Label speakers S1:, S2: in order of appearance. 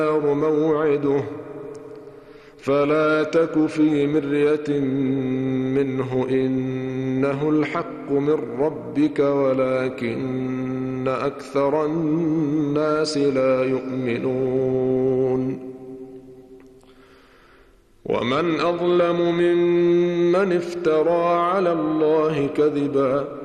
S1: موعده فلا تك في مرية منه إنه الحق من ربك ولكن أكثر الناس لا يؤمنون ومن أظلم ممن افترى على الله كذبا